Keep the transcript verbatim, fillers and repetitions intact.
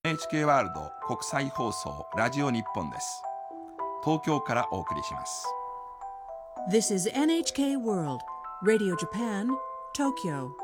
エヌエイチケー ワールド国際放送ラジオ日本です。東京からお送りします。 This is エヌエイチケー World Radio Japan, Tokyo